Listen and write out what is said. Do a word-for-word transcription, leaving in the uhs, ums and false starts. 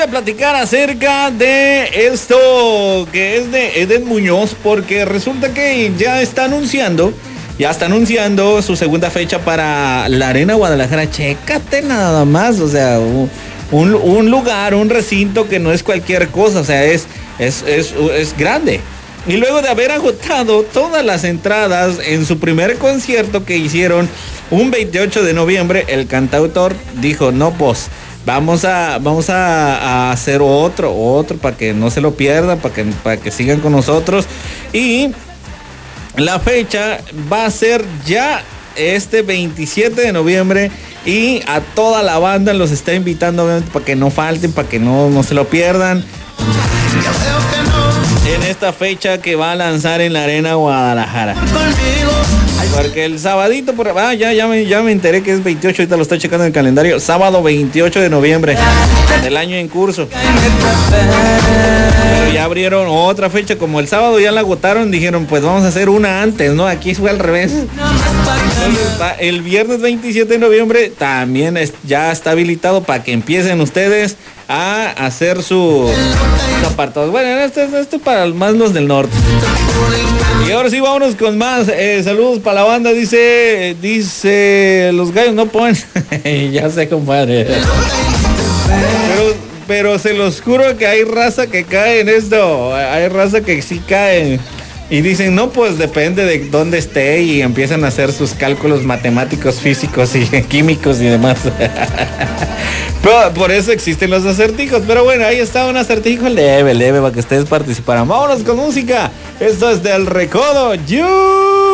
voy a platicar acerca de esto que es de Eden Muñoz, porque resulta que ya está anunciando, ya está anunciando su segunda fecha para la Arena Guadalajara. Chécate nada más, o sea, un, un lugar, un recinto que no es cualquier cosa, o sea, es, es, es, es grande. Y luego de haber agotado todas las entradas en su primer concierto que hicieron un veintiocho de noviembre, el cantautor dijo, no, pues, vamos a, vamos a, a hacer otro, otro, para que no se lo pierdan, para que, para que sigan con nosotros. Y la fecha va a ser ya este veintisiete de noviembre y a toda la banda los está invitando, obviamente, para que no falten, para que no, no se lo pierdan. En esta fecha que va a lanzar en la Arena Guadalajara. Porque el sabadito, por, ah, ya, ya, me, ya me enteré que es veintiocho, ahorita lo estoy checando en el calendario. Sábado veintiocho de noviembre del año en curso. Pero ya abrieron otra fecha, como el sábado ya la agotaron, dijeron, pues vamos a hacer una antes, ¿no? Aquí fue al revés. Entonces, el viernes veintisiete de noviembre también es, ya está habilitado para que empiecen ustedes a hacer sus apartados. Bueno, esto, esto es para más los del norte. Y ahora sí, vámonos con más. Eh, saludos para la banda, dice, dice, los gallos no ponen. Ya sé, compadre. Pero, pero se los juro que hay raza que cae en esto. Hay raza que sí cae. Y dicen, no, pues depende de dónde esté, y empiezan a hacer sus cálculos matemáticos, físicos y químicos y demás. Pero por eso existen los acertijos. Pero bueno, ahí está un acertijo leve, leve, para que ustedes participaran. Vámonos con música. Esto es del Recodo. ¡You!